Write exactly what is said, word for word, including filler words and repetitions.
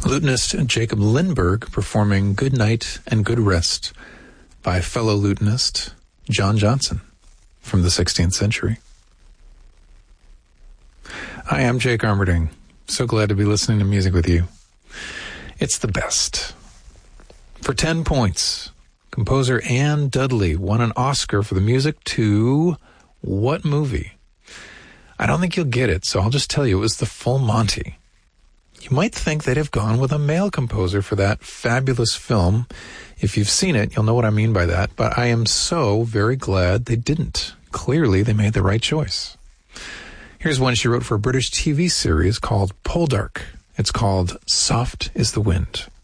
lutenist Jacob Lindbergh performing Good Night and Good Rest by fellow lutenist John Johnson from the sixteenth century. Hi, I'm Jake Armerding. So glad to be listening to music with you. It's the best. For ten points, composer Anne Dudley won an Oscar for the music to what movie? I don't think you'll get it, so I'll just tell you it was The Full Monty. You might think they'd have gone with a male composer for that fabulous film. If you've seen it, you'll know what I mean by that, but I am so very glad they didn't. Clearly, they made the right choice. Here's one she wrote for a British T V series called Poldark. It's called Soft is the Wind.